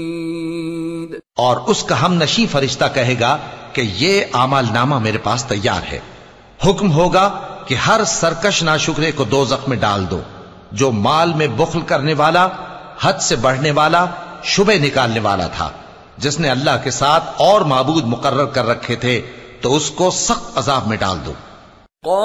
और उसका हमनशी फरिश्ता कहेगा कि ये आमाल नामा मेरे पास तैयार है। हुक्म होगा कि हर सरकश नाशुक्रे को दोज़ख में डाल दो, जो माल में बुख्ल करने वाला, हद से बढ़ने वाला, शुबे निकालने वाला था, जिसने अल्लाह के साथ और माबूद मुकर्रर कर रखे थे, तो उसको सख्त अजाब में डाल दो।